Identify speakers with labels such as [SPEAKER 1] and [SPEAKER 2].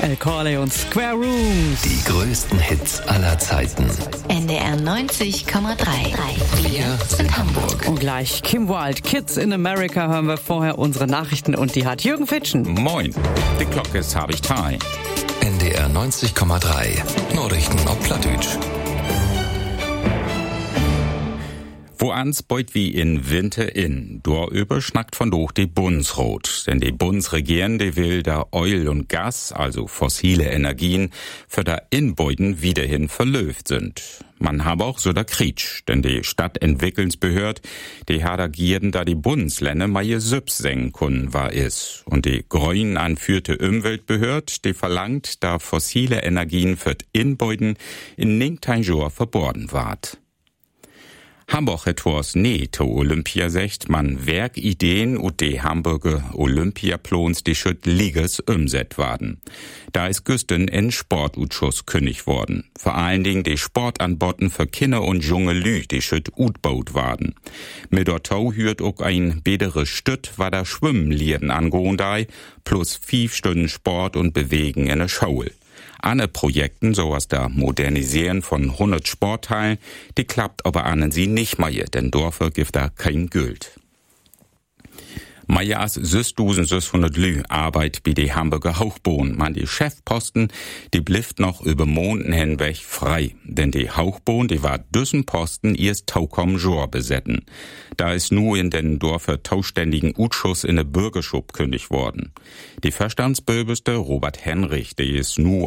[SPEAKER 1] El Corley und Square Rooms.
[SPEAKER 2] Die größten Hits aller Zeiten.
[SPEAKER 3] NDR 90,3. Wir sind Hamburg.
[SPEAKER 1] Und gleich Kim Wilde, Kids in America, hören wir vorher unsere Nachrichten und die hat Jürgen Fitschen.
[SPEAKER 4] Moin, die Glocke ist habe ich Thai.
[SPEAKER 2] NDR 90,3. Nachrichten auf Plattdeutsch.
[SPEAKER 4] Wo ans beut wie in Winter in. Dorüber schnackt von durch die Bundesrat. Denn die Bundesregierung, die will da Öl und Gas, also fossile Energien, für da Inbeuten wiederhin verlöft sind. Man habe auch so da Krieg, denn die Stadtentwicklungsbehörde, die hat agieren, da die Bundesländer mal ihr Sübs senken können, war is. Und die grün anführte Umweltbehörde, die verlangt, da fossile Energien für Inbeuten in Ningteinjor verborgen ward. Hamburg etwas nee to Olympia secht, man Werkideen und die Hamburger Olympiaplons, die schütt Liges umset werden. Da ist Güsten in Sportutschuss kündig worden. Vor allen Dingen die Sportanboten für Kinder und junge Lü, die schütt utbaut werden. Mit der Tau hürt auch ein bedere Stütt, war da Schwimmenlierden angehondei, plus 5 Stunden Sport und Bewegen in der Schaul. Andere Projekten, sowas da Modernisieren von 100 Sporthallen, die klappt aber an sie nicht mehr, denn Dorfer gibt da kein Geld. Majas 6.600 Lü Arbeit bei die Hamburger Hochbohn. Man die Chefposten, die blifft noch über Monaten hinweg frei. Denn die Hochbohn, die war düssen Posten erst taukom Jor besetten. Da ist nur in den Dorfer tauständigen Utschuss in der Bürgerschub kündig worden. Die Verstandsböbeste Robert Henrich, die ist nur